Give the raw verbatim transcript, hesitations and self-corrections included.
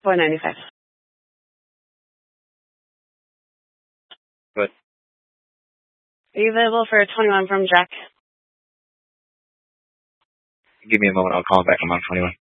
four ninety-five. Good. Are you available for twenty-one from Jack? Give me a moment. I'll call him back. I'm on twenty-one.